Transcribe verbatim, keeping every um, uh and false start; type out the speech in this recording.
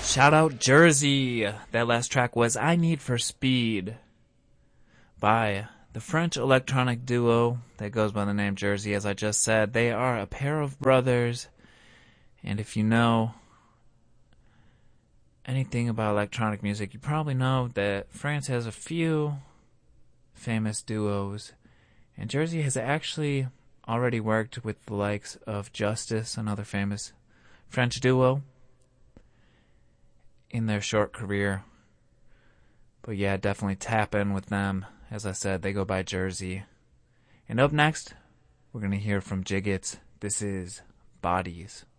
Shout out Jersey. That last track was I Need for Speed by the French electronic duo that goes by the name Jersey. As I just said, they are a pair of brothers, and if you know anything about electronic music, you probably know that France has a few famous duos, and Jersey has actually already worked with the likes of Justice, another famous French duo, in their short career. But yeah, definitely tap in with them. As I said, they go by Jersey. And up next, we're going to hear from Jiggets. This is Bodies.